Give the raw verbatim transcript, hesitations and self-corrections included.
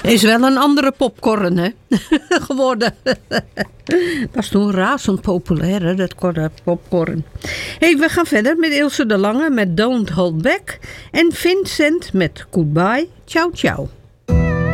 Is wel een andere popcorn, hè? Geworden. Was toen razend populair, hè, dat popcorn. Hey, we gaan verder met Ilse de Lange met Don't Hold Back. En Vincent met Goodbye, ciao ciao.